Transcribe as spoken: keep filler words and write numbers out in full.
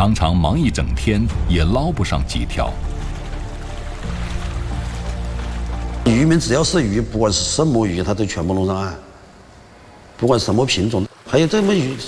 常常忙一整天也捞不上几条。 渔民只要是鱼，不管是什么鱼，他都全部弄上岸，不管什么品种。还有这么鱼